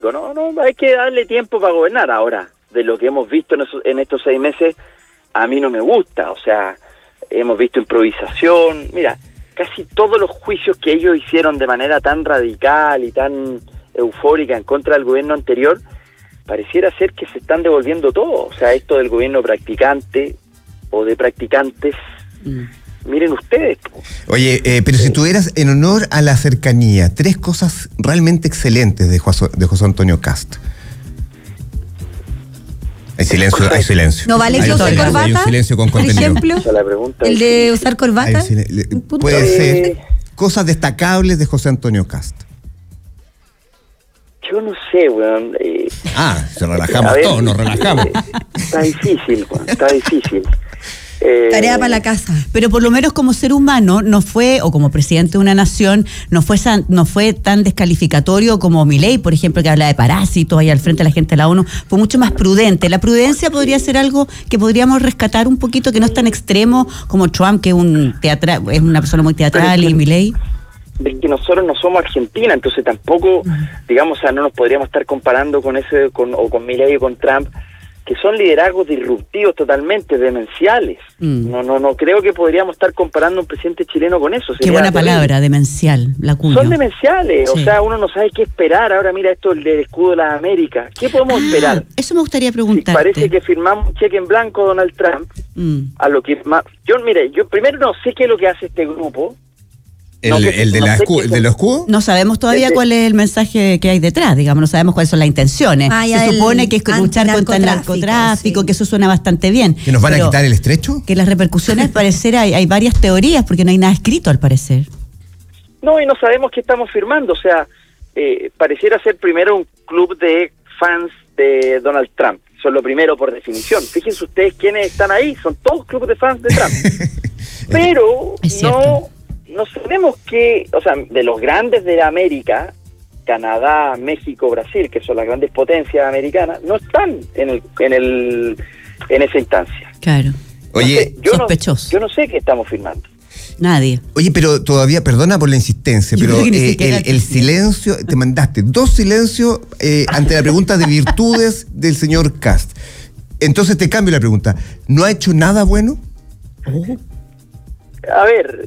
No, hay que darle tiempo para gobernar. Ahora, de lo que hemos visto en estos 6 meses, a mí no me gusta. O sea, hemos visto improvisación. Mira, casi todos los juicios que ellos hicieron de manera tan radical y tan eufórica en contra del gobierno anterior, pareciera ser que se están devolviendo todo. O sea, esto del gobierno practicante o de practicantes, miren ustedes. Oye, pero si tuvieras, en honor a la cercanía, 3 cosas realmente excelentes de José Antonio Kast. Hay silencio. ¿No vale que use corbata? Hay un silencio con por contenido. ejemplo, el de usar corbata. Puede ser cosas destacables de José Antonio Kast. Yo no sé, weón. Se relajamos todos, nos relajamos. Está difícil, weón, está difícil. Tarea para la casa. Pero por lo menos como ser humano no fue, o como presidente de una nación, no fue tan descalificatorio como Milei, por ejemplo, que habla de parásitos ahí al frente de la gente de la ONU. Fue mucho más prudente. La prudencia podría ser algo que podríamos rescatar un poquito, que no es tan extremo como Trump, que es una persona muy teatral, y Milei. De que nosotros no somos Argentina, entonces tampoco, digamos, o sea, no nos podríamos estar comparando con Milei o con Trump, que son liderazgos disruptivos totalmente, demenciales. No creo que podríamos estar comparando a un presidente chileno con eso. Qué buena palabra, demencial, la cuño. Son demenciales, sí. O sea, uno no sabe qué esperar. Ahora mira esto del escudo de las Américas. ¿Qué podemos esperar? Eso me gustaría preguntarte. Parece que firmamos un cheque en blanco Donald Trump, a lo que más... Yo primero no sé qué es lo que hace este grupo. ¿El de los escudos? No sabemos todavía cuál es el mensaje que hay detrás, digamos, no sabemos cuáles son las intenciones. Se supone que es luchar contra el narcotráfico, sí. Que eso suena bastante bien. ¿Que nos van a quitar el estrecho? Que las repercusiones, al parecer, hay varias teorías, porque no hay nada escrito, al parecer. No, y no sabemos qué estamos firmando, o sea, pareciera ser primero un club de fans de Donald Trump. Eso es lo primero por definición. Fíjense ustedes quiénes están ahí, son todos clubes de fans de Trump. Pero no sabemos que, o sea, de los grandes de América, Canadá, México, Brasil, que son las grandes potencias americanas, no están en esa instancia. Claro. Oye, sospechoso. Yo no sé qué estamos firmando. Nadie. Oye, pero todavía, perdona por la insistencia, pero el silencio, te mandaste 2 silencios ante la pregunta de virtudes del señor Kast. Entonces te cambio la pregunta. ¿No ha hecho nada bueno? A ver,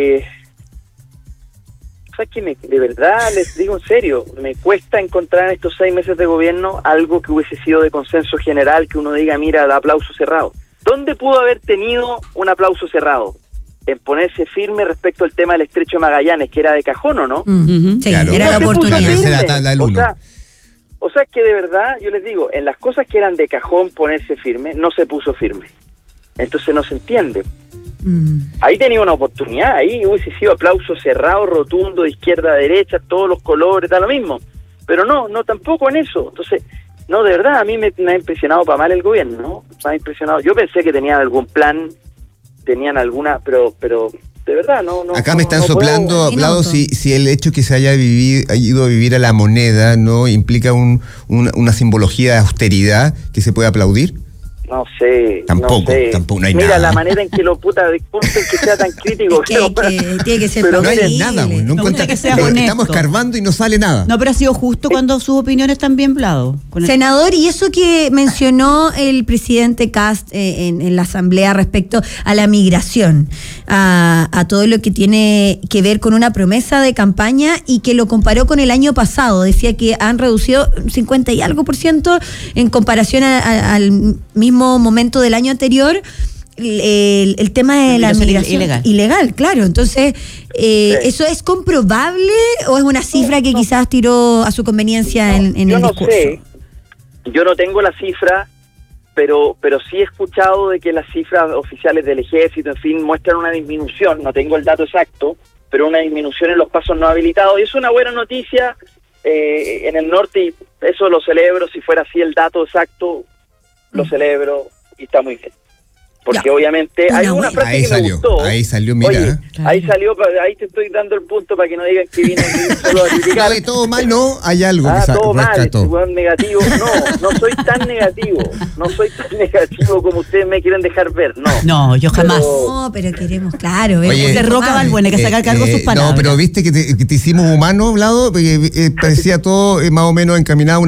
¿sabes qué? De verdad, les digo en serio, me cuesta encontrar en estos 6 meses de gobierno algo que hubiese sido de consenso general, que uno diga, mira, el aplauso cerrado. ¿Dónde pudo haber tenido un aplauso cerrado? En ponerse firme respecto al tema del Estrecho de Magallanes, que era de cajón, ¿o no? Sí, claro, era la oportunidad. O sea, que de verdad, yo les digo, en las cosas que eran de cajón ponerse firme, no se puso firme. Entonces no se entiende. Ahí tenía una oportunidad, ahí hubiese sido aplauso cerrado, rotundo, de izquierda a derecha, todos los colores, da lo mismo. Pero no tampoco en eso. Entonces, no, de verdad, a mí me ha impresionado para mal el gobierno, ¿no? Me ha impresionado. Yo pensé que tenían algún plan, tenían alguna, pero de verdad, no. Acá me están soplando, hablado si el hecho que se haya ido a vivir a La Moneda, ¿no? Implica una simbología de austeridad que se puede aplaudir. No sé. Tampoco no hay nada. Mira la manera en que lo disculpen que sea tan crítico. Tiene que ser pero no hay nada, güey. No encuentra que sea honesto. Estamos escarbando y no sale nada. No, pero ha sido justo cuando sus opiniones están bien hablado. Senador, y eso que mencionó el presidente Kast en la asamblea respecto a la migración, a todo lo que tiene que ver con una promesa de campaña y que lo comparó con el año pasado. Decía que han reducido 50 y algo % en comparación al mismo momento del año anterior, el tema de la migración ilegal, claro. Entonces, ¿eso es comprobable o es una cifra que quizás tiró a su conveniencia en el discurso? Sé. Yo no tengo la cifra, pero sí he escuchado de que las cifras oficiales del ejército, en fin, muestran una disminución. No tengo el dato exacto, pero una disminución en los pasos no habilitados. Y es una buena noticia en el norte, y eso lo celebro. Si fuera así el dato exacto, lo celebro y está muy bien. porque obviamente hay una frase ahí que salió, me gustó. ahí salió, mira. Oye, ahí salió, ahí te estoy dando el punto para que no digan que vine solo a criticar. Dale, todo mal, no, hay algo que todo mal, rescató. negativo. No soy tan negativo. No soy tan negativo como ustedes me quieren dejar ver, no. No, yo jamás. No, pero queremos, claro. Oye, de Roca Balbuena, hay que sacar cargo sus palabras. No, pero viste que te hicimos humano, Vlado, parecía todo más o menos encaminado